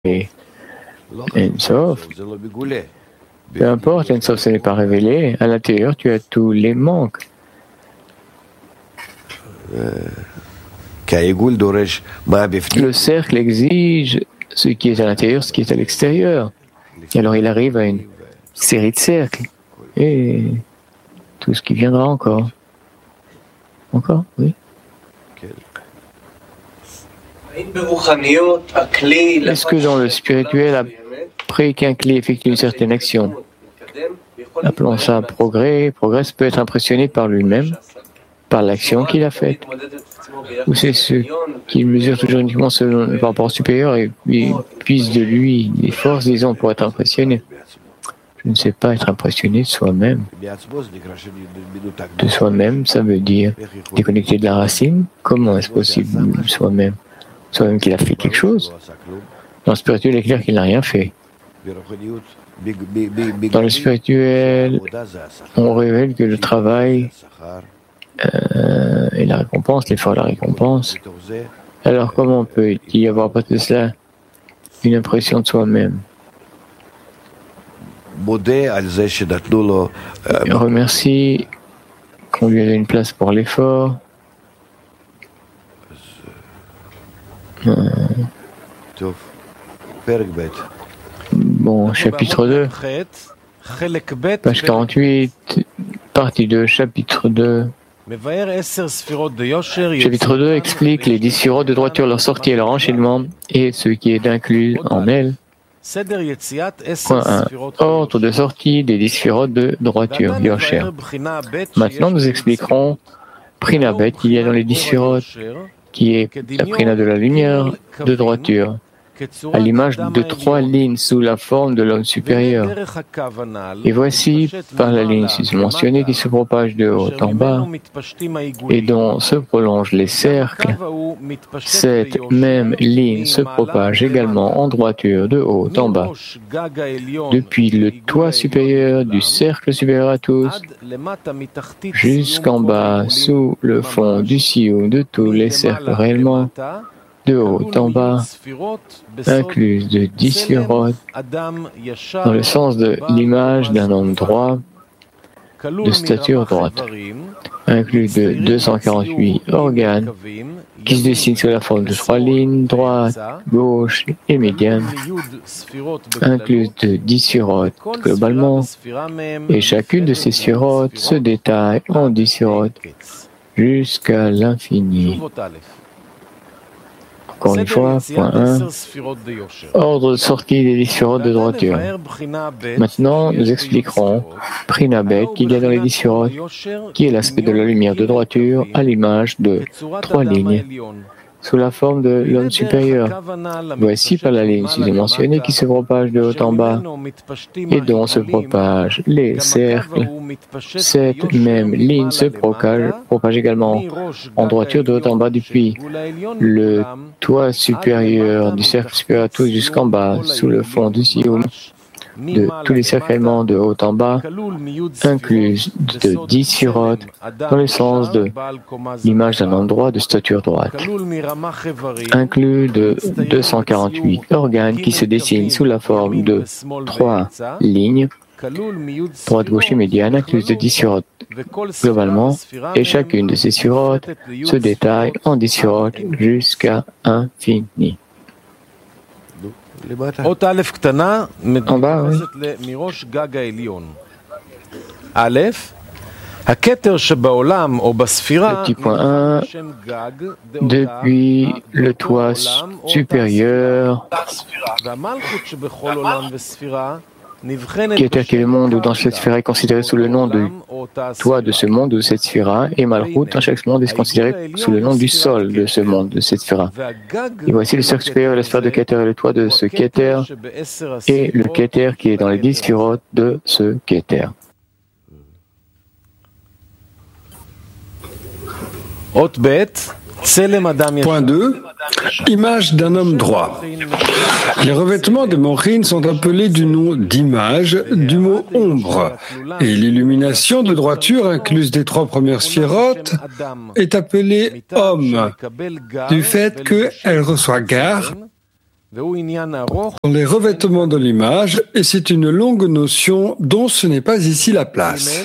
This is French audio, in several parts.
Sauf, peu importe, sauf ce n'est pas révélé, à l'intérieur tu as tous les manques. Le cercle exige ce qui est à l'intérieur, ce qui est à l'extérieur. Et alors il arrive à une série de cercles. Et tout ce qui viendra encore. Encore, oui. Est-ce que dans le spirituel, après qu'un clé effectue une certaine action, appelons ça progrès, progrès peut être impressionné par lui-même, par l'action qu'il a faite, ou c'est ce qu'il mesure toujours uniquement selon par rapport au supérieur et puis puise de lui des forces, disons, pour être impressionné. Je ne sais pas, être impressionné de soi-même. De soi-même, ça veut dire déconnecter de la racine. Comment est-ce possible soi-même? Soi-même qu'il a fait quelque chose. Dans le spirituel, il est clair qu'il n'a rien fait. Dans le spirituel, on révèle que le travail et la récompense, l'effort et la récompense. Alors comment peut-il y avoir pas de cela une impression de soi-même? Il remercie qu'on lui a donné une place pour l'effort. Bon, chapitre 2, page 48, partie 2, chapitre 2. Chapitre 2 explique les 10 sphirot de droiture, leur sortie et leur enchaînement, et ce qui est inclus en elles. Point 1. Ordre de sortie des 10 sphirot de droiture, Yosher. Maintenant, nous expliquerons Prinabet qu'il y a dans les 10 sphirot, qui est la Prina de la lumière de droiture, à l'image de 3 lignes sous la forme de l'homme supérieur. Et voici, par la ligne susmentionnée qui se propage de haut en bas et dont se prolongent les cercles, cette même ligne se propage également en droiture de haut en bas, depuis le toit supérieur du cercle supérieur à tous, jusqu'en bas, sous le fond du sioux de tous les cercles réellement, de haut en bas, incluse de 10 sphirotes, dans le sens de l'image d'un homme droit, de stature droite, inclus de 248 organes, qui se dessinent sous la forme de 3 lignes, droite, gauche et médiane, inclus de 10 sphirotes globalement, et chacune de ces sphirotes se détaille en 10 sphirotes jusqu'à l'infini. Encore une fois, point 1, ordre de sortie des 10 sphirotes de droiture. Maintenant, nous expliquerons Prinabet qu'il y a dans les 10 sphirotes, qui est l'aspect de la lumière de droiture à l'image de 3 lignes, sous la forme de l'homme supérieur. Voici par la ligne susmentionnée qui se propage de haut en bas et dont se propagent les cercles. Cette même ligne se propage également en droiture de haut en bas depuis le toit supérieur du cercle supérieur à tous jusqu'en bas, sous le fond du sioum, de tous les cercles allemands de haut en bas, inclus de 10 sphirotes, dans le sens de l'image d'un homme droit de stature droite, inclus de 248 organes qui se dessinent sous la forme de 3 lignes, droite, gauche et médiane, incluse de 10 sphirotes globalement, et chacune de ces sphirotes se détaille en 10 sphirotes jusqu'à infini. En bas, oui. Le petit point 1, depuis le toit supérieur, Keter qui est le monde où dans cette sphère est considéré sous le nom de toit de ce monde ou de cette sphère, et Malchut dans chaque monde est considéré sous le nom du sol de ce monde, de cette sphère. Et voici le cercle supérieur, la sphère de Keter et le toit de ce Keter, et le Keter qui est dans les 10 sphirotes de ce Keter. Point 2. Image d'un homme droit. Les revêtements de Morin sont appelés du nom d'image du mot ombre, et l'illumination de droiture incluse des 3 premières sphirotes est appelée homme, du fait qu'elle reçoit gar les revêtements de l'image, et c'est une longue notion dont ce n'est pas ici la place.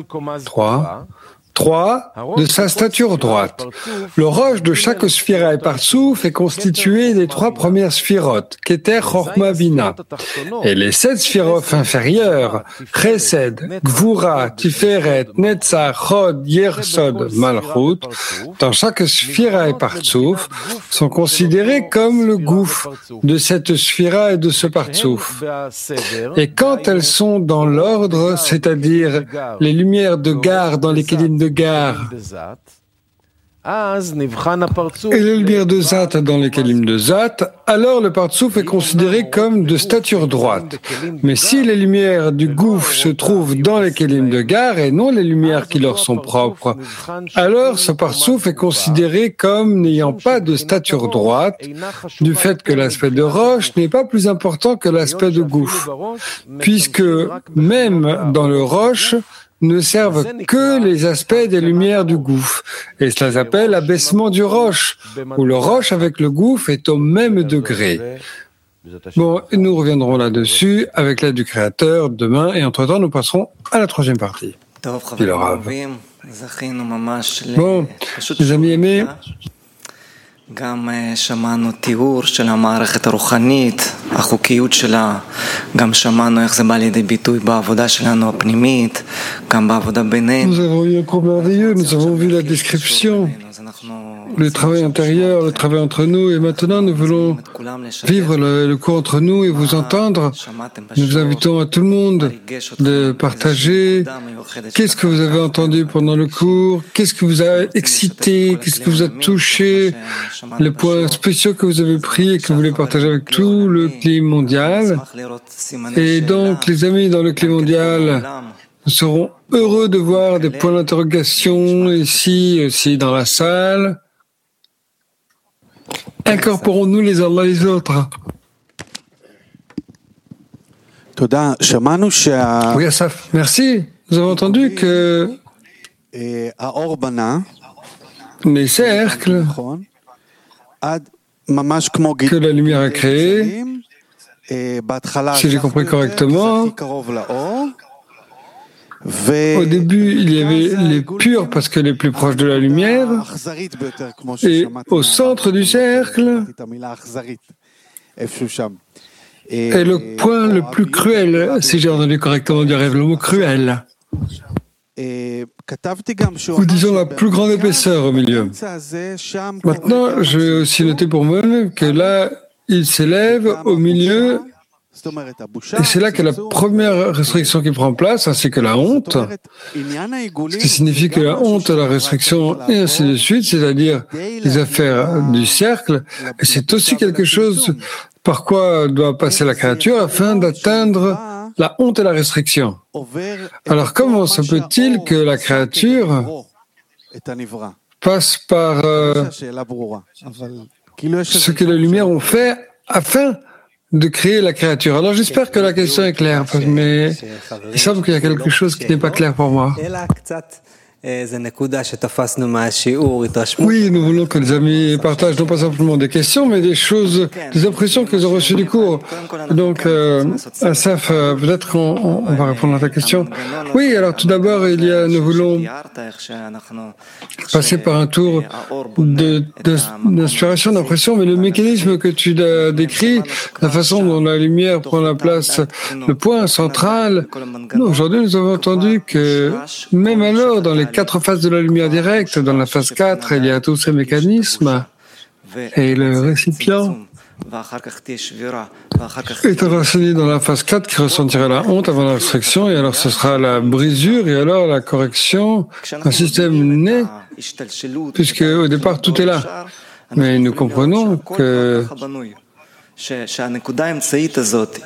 3. De sa stature droite. Le roche de chaque sphira et partsouf est constitué des 3 premières sphirotes, Keter, Chorma, Bina. Et les 7 sphirotes inférieures, Chesed, Gvura, Tiferet, Netzach, Chod, Yersod, Malchut, dans chaque sphira et partsouf, sont considérées comme le gouffre de cette sphira et de ce partsouf. Et quand elles sont dans l'ordre, c'est-à-dire les lumières de gare dans les kélim de gare et les lumières de Zat dans les kélim de Zat, alors le partsouf est considéré comme de stature droite. Mais si les lumières du gouffre se trouvent dans les kélim de gare et non les lumières qui leur sont propres, alors ce partsouf est considéré comme n'ayant pas de stature droite, du fait que l'aspect de roche n'est pas plus important que l'aspect de gouffre, puisque même dans le roche, ne servent que les aspects des lumières du gouffre. Et cela s'appelle abaissement du roche, où le roche avec le gouffre est au même degré. Bon, nous reviendrons là-dessus avec l'aide du Créateur demain, et entre-temps, nous passerons à la 3e partie. Bon, mes amis aimés, גם שמענו תיאור של המערכת הרוחנית, החוקיות שלה, גם שמענו איך זה בא לידי ביטוי בעבודה שלנו הפנימית, גם בעבודה בינינו. Nous avons eu un cours merveilleux, nous avons vu la description, le travail intérieur, le travail entre nous, et maintenant nous voulons vivre le cours entre nous et vous entendre. Nous vous invitons à tout le monde de partager qu'est-ce que vous avez entendu pendant le cours, qu'est-ce qui vous a excité, qu'est-ce qui vous a touché, les points spéciaux que vous avez pris et que vous voulez partager avec tout le climat mondial. Et donc, les amis dans le climat mondial, nous serons heureux de voir des points d'interrogation ici, aussi dans la salle. Incorporons-nous les uns dans les autres. Oui, Asaf, merci. Nous avons entendu que les cercles que la lumière a créés, si j'ai compris correctement, au début, il y avait les purs parce que les plus proches de la lumière, et au centre du cercle est le point le plus cruel, si j'ai entendu correctement du rêve, le mot cruel. Ou disons la plus grande épaisseur au milieu. Maintenant, je vais aussi noter pour moi-même que là, il s'élève au milieu. Et c'est là que la première restriction qui prend place, ainsi que la honte, ce qui signifie que la honte, la restriction, et ainsi de suite, c'est-à-dire les affaires du cercle, et c'est aussi quelque chose par quoi doit passer la créature afin d'atteindre la honte et la restriction. Alors comment se peut-il que la créature passe par ce que les lumières ont fait afin de créer la créature? Alors j'espère que la question est claire, mais il semble qu'il y a quelque chose qui n'est pas clair pour moi. Oui, nous voulons que les amis partagent non pas simplement des questions, mais des choses, des impressions qu'ils ont reçues du cours. Donc, Asaf, peut-être qu'on va répondre à ta question. Oui, alors tout d'abord, nous voulons passer par un tour d'inspiration, d'impression, mais le mécanisme que tu as décrit, la façon dont la lumière prend la place, le point central, aujourd'hui nous avons entendu que même alors, dans les 4 phases de la lumière directe, dans la phase 4, il y a tous ces mécanismes, et le récipient est enraciné dans la phase 4 qui ressentira la honte avant la restriction, et alors ce sera la brisure, et alors la correction, un système naît, puisque au départ tout est là. Mais nous comprenons que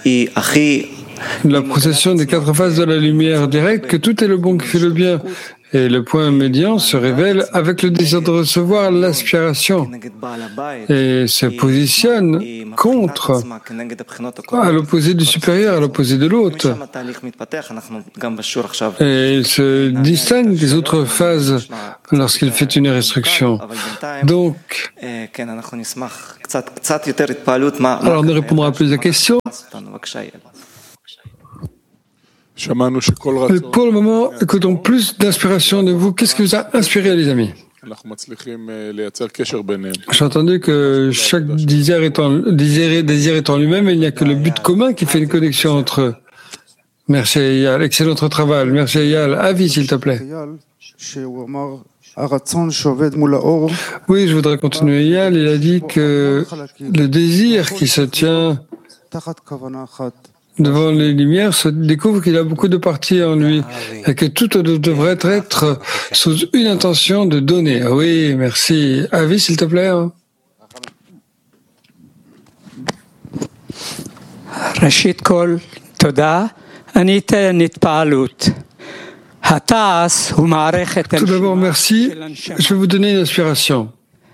la procession des 4 phases de la lumière directe, que tout est le bon qui fait le bien, Et le point médian se révèle avec le désir de recevoir l'aspiration et se positionne contre, à l'opposé du supérieur, à l'opposé de l'autre. Et il se distingue des autres phases lorsqu'il fait une restriction. Donc, alors nous répondrons à plusieurs questions. Pour le moment, écoutons plus d'inspiration de vous. Qu'est-ce qui vous a inspiré, les amis? J'ai entendu que chaque désir étant lui-même, il n'y a que le but commun qui fait une connexion entre eux. Merci Eyal, excellent travail. Merci Eyal. Avis, s'il te plaît. Oui, je voudrais continuer. Eyal, il a dit que le désir qui se tient devant les lumières se découvre qu'il a beaucoup de parties en lui et que tout devrait être sous une intention de donner. Oui, merci. Avis, s'il te plaît. Rashid Kol, Toda, Anita Nitpalut. Tout d'abord, merci. Je vais vous donner une inspiration.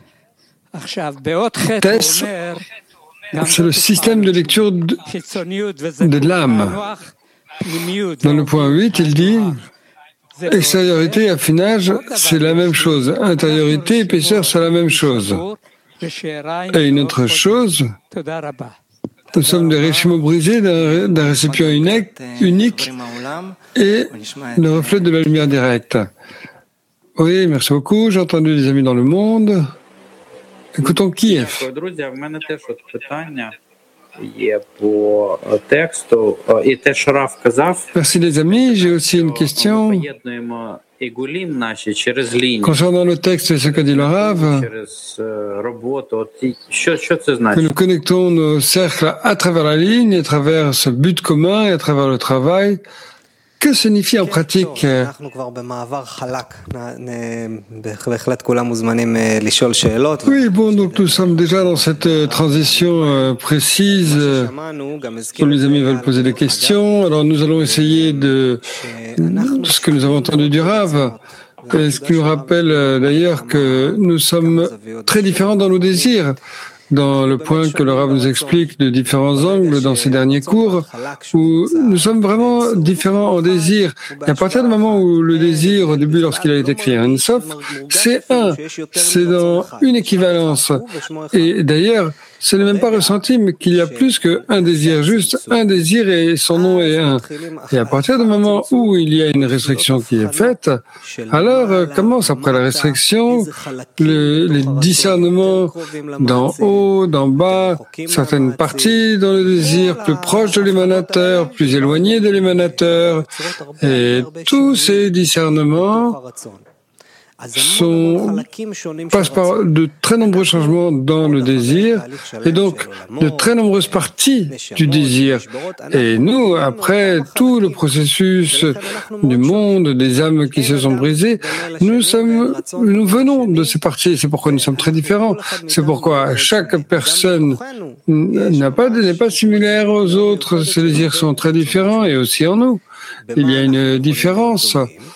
Tess, c'est le système de lecture de l'âme. Dans le point 8, il dit extériorité et affinage, c'est la même chose. Intériorité et épaisseur, c'est la même chose. Et une autre chose, nous sommes des récimaux brisés d'un récipient unique et le reflet de la lumière directe. Oui, merci beaucoup. J'ai entendu des amis dans le monde. Écoutons Kiev. Merci les amis. J'ai aussi une question concernant le texte et ce qu'a dit le Rav. Que nous connectons nos cercles à travers la ligne, à travers ce but commun et à travers le travail. Que signifie en pratique? Oui, bon, donc nous sommes déjà dans cette transition précise où les amis veulent poser des questions. Alors nous allons essayer de ce que nous avons entendu du Rav. Ce qui nous rappelle d'ailleurs que nous sommes très différents dans nos désirs. Dans le point que le Rav nous explique de différents angles dans ces derniers cours, où nous sommes vraiment différents en désir. Et à partir du moment où le désir, au début, lorsqu'il a été créé un Sof, c'est un, c'est dans une équivalence. Et d'ailleurs, ce n'est même pas ressenti, mais qu'il y a plus qu'un désir, juste un désir et son nom est un. Et à partir du moment où il y a une restriction qui est faite, alors commence après la restriction, les discernements d'en haut, d'en bas, certaines parties dans le désir, plus proches de l'émanateur, plus éloignées de l'émanateur, et tous ces discernements passent par de très nombreux changements dans le désir et donc de très nombreuses parties du désir. Et nous, après tout le processus du monde, des âmes qui se sont brisées, nous venons de ces parties. C'est pourquoi nous sommes très différents. C'est pourquoi chaque personne n'est pas similaire aux autres. Ces désirs sont très différents et aussi en nous. Il y a une différence.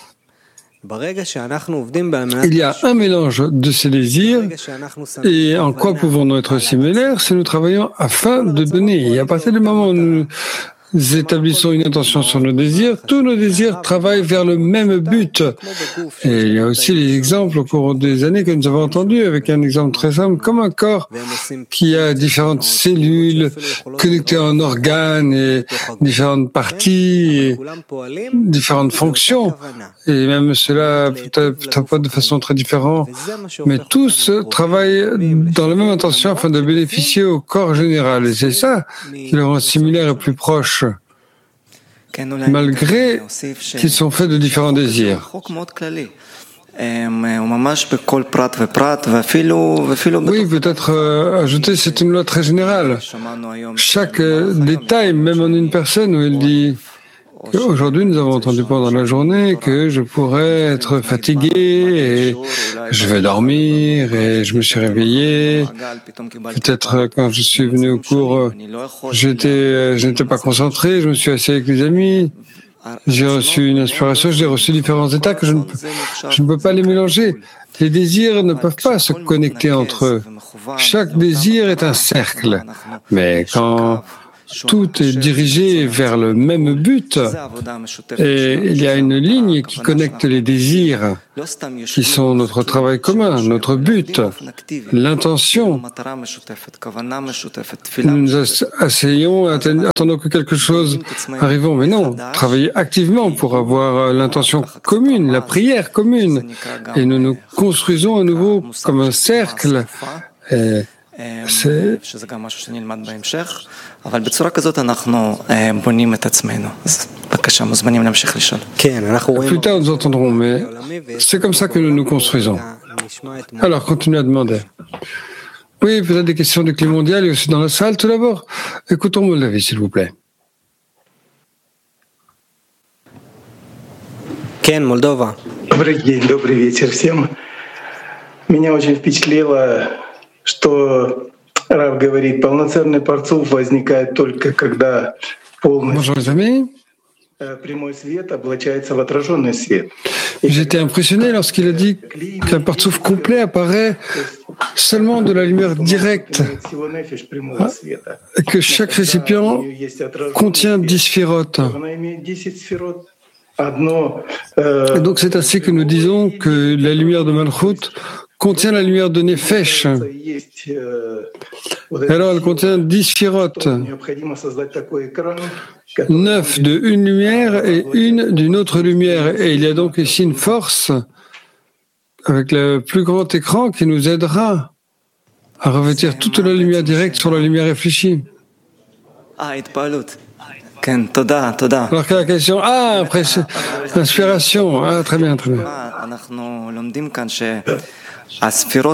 Il y a un mélange de ces désirs et en quoi pouvons-nous être similaires si nous travaillons afin de donner. Et à partir du moment où nous établissons une intention sur nos désirs, tous nos désirs travaillent vers le même but. Et il y a aussi les exemples au cours des années que nous avons entendus, avec un exemple très simple, comme un corps qui a différentes cellules connectées en organes et différentes parties et différentes fonctions. Et même cela peut-être pas de façon très différente, mais tous travaillent dans la même intention afin de bénéficier au corps général. Et c'est ça qui le rend similaire et plus proche, malgré qu'ils sont faits de différents désirs. Oui, peut-être ajouter, c'est une loi très générale. Chaque détail, même en une personne, où il dit aujourd'hui, nous avons entendu pendant la journée que je pourrais être fatigué et je vais dormir et je me suis réveillé. Peut-être quand je suis venu au cours, je n'étais pas concentré, je me suis assis avec les amis J'ai reçu une inspiration, j'ai reçu différents états que je ne peux pas les mélanger. Les désirs ne peuvent pas se connecter entre eux. Chaque désir est un cercle. Mais quand tout est dirigé vers le même but, et il y a une ligne qui connecte les désirs, qui sont notre travail commun, notre but, l'intention. Nous nous asseyons, attendons que quelque chose arrive, mais non, travailler activement pour avoir l'intention commune, la prière commune, et nous nous construisons à nouveau comme un cercle. C'est plus tard nous entendrons, mais c'est comme ça que nous nous construisons. Alors, continuez à demander. Oui, peut-être des questions du climat mondial et aussi dans la salle. Tout d'abord, écoutons Moldavi, s'il vous plaît. Ken, Moldova. Добрый день, добрый вечер всем. Меня очень впечатлило, что Рав говорит, полноценный парцуф возникает только когда полностью прямой свет облачается в отраженный свет. J'étais impressionné lorsqu'il a dit qu'un parcours complet apparaît seulement de la lumière directe, et que chaque récipient contient 10 sphirotes. Et donc c'est ainsi que nous disons que la lumière de Malchut contient la lumière de Nefesh. Alors elle contient 10 sphirotes, 9 d'une lumière et une d'une autre lumière. Et il y a donc ici une force avec le plus grand écran qui nous aidera à revêtir toute la lumière directe sur la lumière réfléchie. Alors quelle est la question? Inspiration. Très bien, très bien. Oui,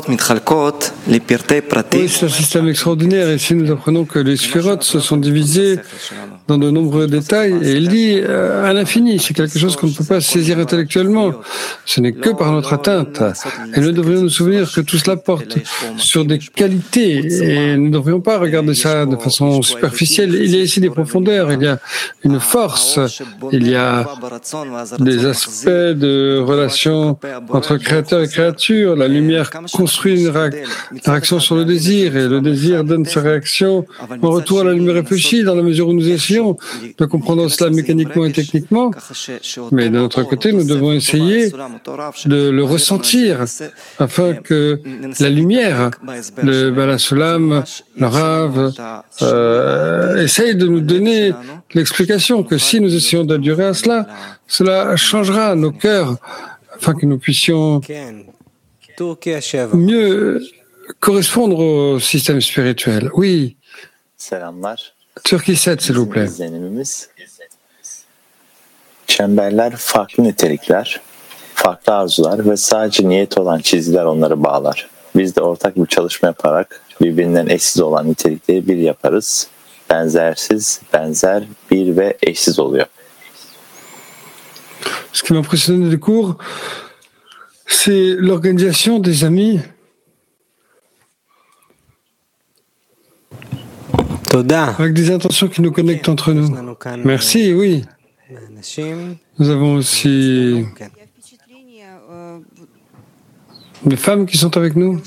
c'est un système extraordinaire. Ici, nous apprenons que les sphirotes se sont divisés dans de nombreux détails. Et il dit à l'infini, c'est quelque chose qu'on ne peut pas saisir intellectuellement. Ce n'est que par notre atteinte. Et nous devrions nous souvenir que tout cela porte sur des qualités. Et nous ne devrions pas regarder ça de façon superficielle. Il y a ici des profondeurs, il y a une force, il y a des aspects de relation entre créateur et créature. La lumière construit une réaction sur le désir et le désir donne sa réaction en retour à la lumière réfléchie dans la mesure où nous essayons de comprendre cela mécaniquement et techniquement. Mais d'un autre côté, nous devons essayer de le ressentir afin que la lumière, le Bala Sulam, le Rav, essaye de nous donner l'explication que si nous essayons d'adhérer à cela, cela changera nos cœurs afin que nous puissions mieux correspondre au système spirituel. Oui. Turquie 7, s'il vous plaît. Çemberler farklı nitelikler, farklı arzular ve sadece niyet olan çizgiler onları bağlar. Biz de ortak bir çalışma yaparak birbirinden eşsiz olan nitelikleri bir yaparız. Benzersiz, benzer, bir ve eşsiz oluyor. Ce qui m'a impressionné des cours, c'est l'organisation des amis. Avec des intentions qui nous connectent entre nous. Merci, oui. Nous avons aussi des femmes qui sont avec nous.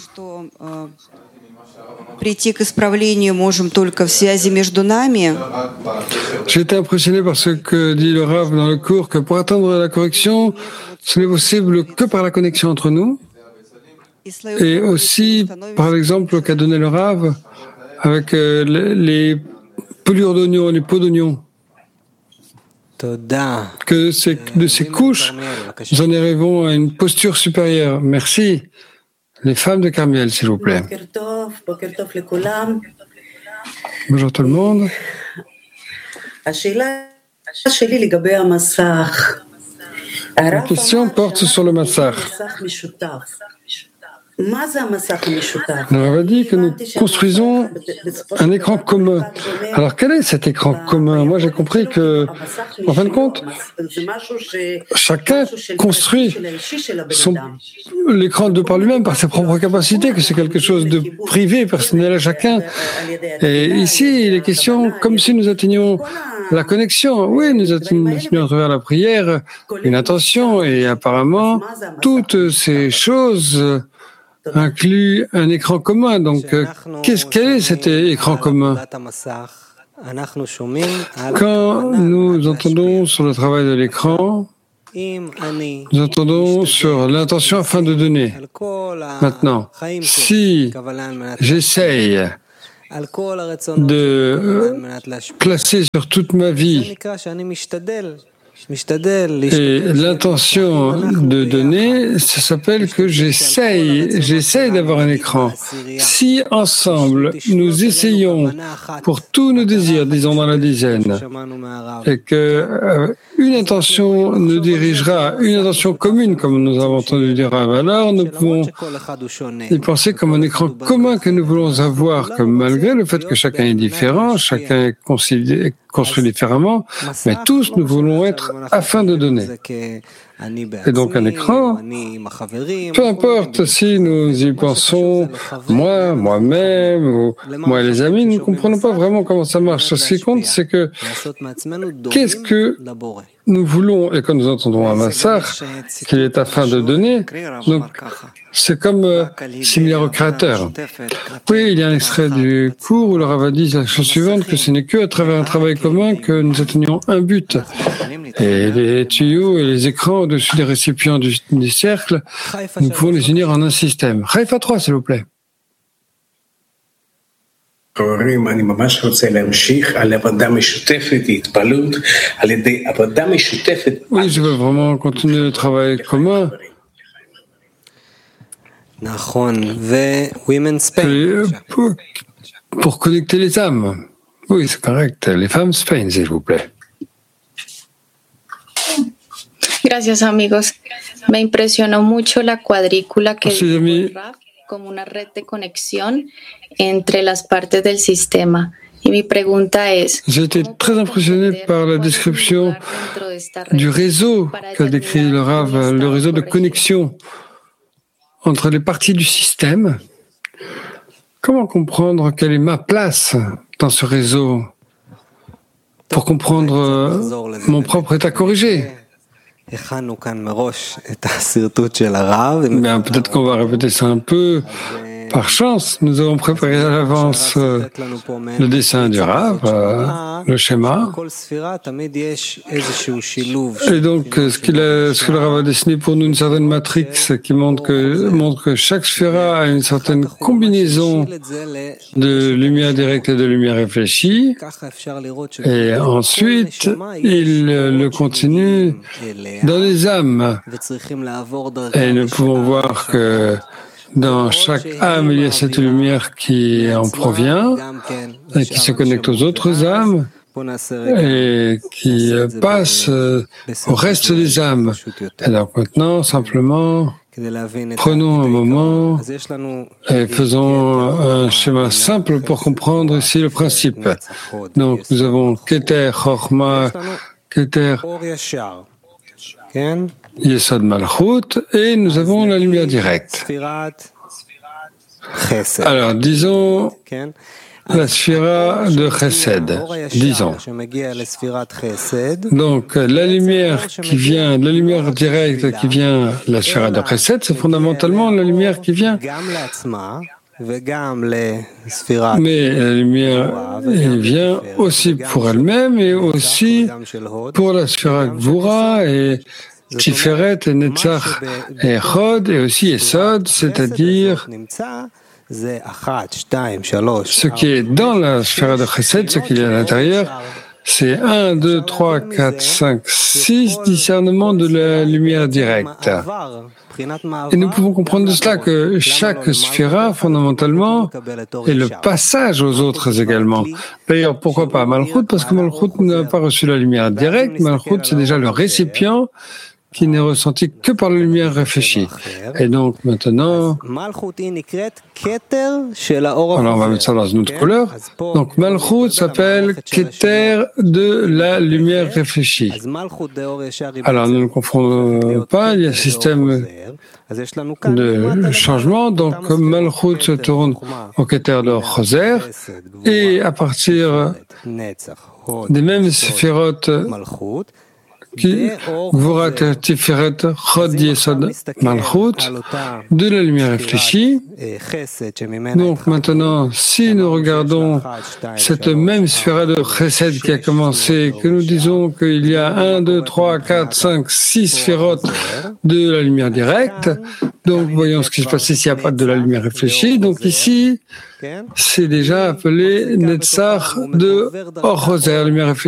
J'ai été impressionné par ce que dit le Rav dans le cours, que pour atteindre la correction, ce n'est possible que par la connexion entre nous. Et aussi, par l'exemple qu'a donné le Rav, avec les pelures d'oignons, les peaux d'oignons. Que de ces couches, nous en arrivons à une posture supérieure. Merci. Les femmes de Carmiel, s'il vous plaît. Bonjour tout le monde. La question porte sur le massach. On a dit que nous construisons un écran commun. Alors, quel est cet écran commun? Moi, j'ai compris que, en fin de compte, chacun construit l'écran de par lui-même, par ses propres capacités, que c'est quelque chose de privé, personnel à chacun. Et ici, il est question comme si nous atteignions La connexion, oui, nous avons à travers la prière une intention et apparemment toutes ces choses incluent un écran commun. Donc, quel est cet écran commun? Quand nous entendons sur le travail de l'écran, nous entendons sur l'intention afin de donner. Maintenant, si j'essaye de placer sur toute ma vie et l'intention de donner, ça s'appelle que j'essaye d'avoir un écran. Si ensemble, nous essayons pour tous nos désirs, disons dans la dizaine, et que une intention nous dirigera, une intention commune, comme nous avons entendu dire, alors nous pouvons y penser comme un écran commun que nous voulons avoir, comme malgré le fait que chacun est différent, chacun est construit différemment, mais tous nous voulons être afin de donner. Et donc un écran, peu importe si nous y pensons, moi-même, ou moi et les amis, nous ne comprenons pas vraiment comment ça marche. Ce qui compte, c'est que qu'est-ce que nous voulons, et quand nous entendons un massacre, qu'il est afin de donner, donc c'est comme similaire au Créateur. Oui, il y a un extrait du cours où le Rav dit la chose suivante, que ce n'est qu'à travers un travail commun que nous atteignons un but. Et les tuyaux et les écrans au-dessus des récipients du cercle, nous pouvons les unir en un système. Haïfa 3, s'il vous plaît. Oui, je veux vraiment continuer le travail commun. Pour connecter les âmes. Oui, c'est correct. Les femmes Spain, s'il vous plaît. Gracias, amigos. Me impresionó mucho la cuadrícula que dijo Rav como una red de conexión entre las partes del sistema. Y mi pregunta es, j'ai été très impressionné par la description du réseau qu'a décrit le Rav, le réseau de connexion entre les parties du système. Comment comprendre quelle est ma place dans ce réseau pour comprendre mon propre état corrigé? Bien, peut-être qu'on va répéter ça un peu. Par chance, nous avons préparé à l'avance le dessin du Rav, le schéma. Et donc, ce que le Rav a dessiné pour nous, une certaine matrix qui montre que chaque sphéra a une certaine combinaison de lumière directe et de lumière réfléchie. Et ensuite, il le continue dans les âmes. Et nous pouvons voir que dans chaque âme, il y a cette lumière qui en provient et qui se connecte aux autres âmes et qui passe au reste des âmes. Et donc maintenant, simplement, prenons un moment et faisons un schéma simple pour comprendre ici le principe. Donc nous avons Keter, Chorma, Keter, Yesod Malchut, et nous avons la lumière directe. Alors, disons la sphira de Chesed, disons. Donc, la lumière qui vient, la lumière directe qui vient de la sphira de Chesed, c'est fondamentalement la lumière qui vient. Mais la lumière elle vient aussi pour elle-même et aussi pour la sphira Gvura et Tiferet et Netzach et Chod et aussi Esod, c'est-à-dire ce qui est dans la sphère de Chesed, ce qu'il y a à l'intérieur, c'est 1, 2, 3, 4, 5, 6 discernements de la lumière directe. Et nous pouvons comprendre de cela que chaque sphéra, fondamentalement, est le passage aux autres également. D'ailleurs, pourquoi pas Malchut? Parce que Malchut n'a pas reçu la lumière directe. Malchut, c'est déjà le récipient qui n'est ressenti que par la lumière réfléchie. Et donc maintenant, alors on va mettre ça dans une autre couleur. Donc Malchut s'appelle Keter de la lumière réfléchie. Alors ne nous confondons pas, il y a un système de changement. Donc Malchut se tourne au Keter de Choser et à partir des mêmes sphérotes qui Gvorat Tiferet Chod Yesod Malchut, de la lumière réfléchie. Donc maintenant, si nous regardons cette même sphère de Chesed qui a commencé, que nous disons qu'il y a 1, 2, 3, 4, 5, 6 sphérotes de la lumière directe, donc voyons ce qui se passe ici, il n'y a pas de la lumière réfléchie. Donc ici, c'est déjà appelé Netzach de Or Choser, lumière réfléchie.